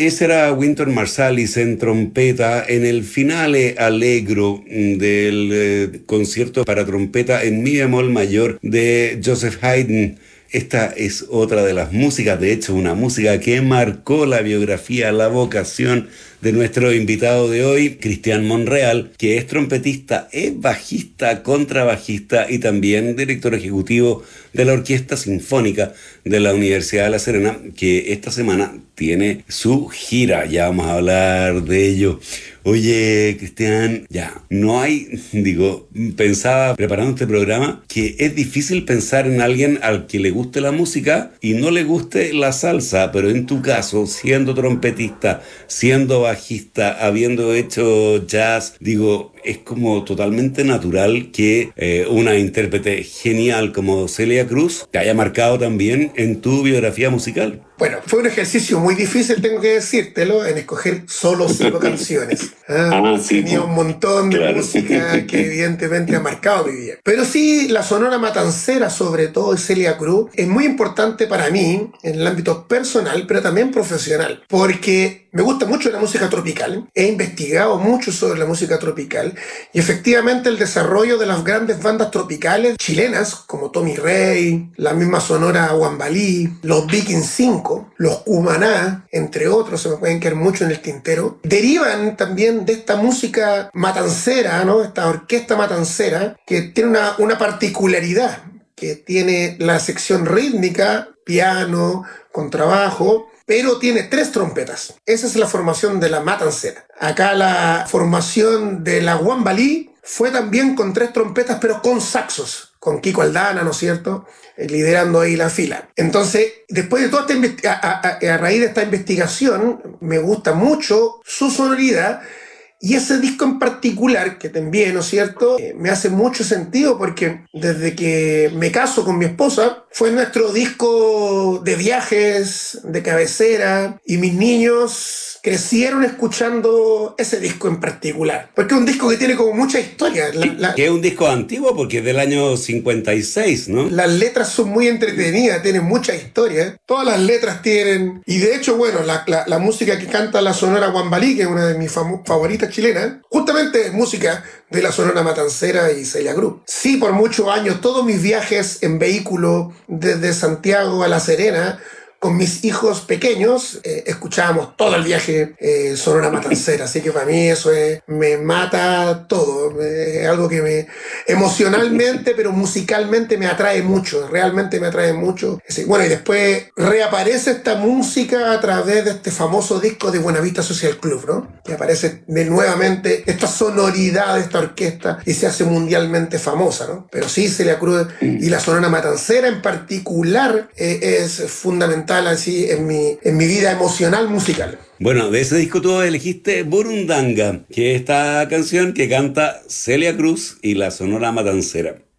Ese era Wynton Marsalis en trompeta en el finale allegro del concierto para trompeta en mi bemol mayor de Joseph Haydn. Esta es otra de las músicas, de hecho, una música que marcó la biografía, la vocación de nuestro invitado de hoy, Cristian Monreal, que es trompetista, es bajista, contrabajista y también director ejecutivo de la Orquesta Sinfónica de la Universidad de La Serena, que esta semana tiene su gira. Ya vamos a hablar de ello. Oye, Cristian, pensaba preparando este programa que es difícil pensar en alguien al que le guste la música y no le guste la salsa, pero en tu caso, siendo trompetista, siendo bajista, habiendo hecho jazz, es como totalmente natural que una intérprete genial como Celia Cruz te haya marcado también en tu biografía musical. Bueno, fue un ejercicio muy difícil, tengo que decírtelo, en escoger solo 5 canciones. Tenía un montón de música que evidentemente ha marcado mi vida. Pero sí, la Sonora Matancera, sobre todo, de Celia Cruz, es muy importante para mí en el ámbito personal, pero también profesional, porque me gusta mucho la música tropical. He investigado mucho sobre la música tropical y efectivamente el desarrollo de las grandes bandas tropicales chilenas, como Tommy Rey, la misma Sonora Huambalí, los Vikings 5, los Cumaná, entre otros, se me pueden quedar mucho en el tintero, derivan también de esta música matancera, ¿no? Esta orquesta matancera que tiene una particularidad, que tiene la sección rítmica, piano, contrabajo, pero tiene 3 trompetas. Esa es la formación de la matancera. Acá la formación de la Huambalí fue también con 3 trompetas, pero con saxos, con Kiko Aldana, ¿no es cierto?, liderando ahí la fila. Entonces, después de toda a raíz de esta investigación, me gusta mucho su sonoridad. Y ese disco en particular que te envié, ¿no es cierto?, me hace mucho sentido porque desde que me caso con mi esposa, fue nuestro disco de viajes, de cabecera, y mis niños crecieron escuchando ese disco en particular. Porque es un disco que tiene como mucha historia. Que es un disco antiguo porque es del año 56, ¿no? Las letras son muy entretenidas, tienen mucha historia. Todas las letras tienen... Y de hecho, bueno, la música que canta la Sonora Huambalí, que es una de mis favoritas chilenas, justamente es música de la Sonora Matancera y Celia Cruz. Sí, por muchos años, todos mis viajes en vehículo desde Santiago a La Serena, con mis hijos pequeños, escuchábamos todo el viaje Sonora Matancera, así que para mí eso me mata todo, es algo que emocionalmente, pero musicalmente me atrae mucho, realmente me atrae mucho. Bueno, y después reaparece esta música a través de este famoso disco de Buenavista Social Club, ¿no? Que aparece nuevamente esta sonoridad de esta orquesta y se hace mundialmente famosa, ¿no? Pero sí, Celia Cruz y la Sonora Matancera en particular es fundamental así en mi vida emocional musical. Bueno, de ese disco tú elegiste Burundanga, que es esta canción que canta Celia Cruz y la Sonora Matancera.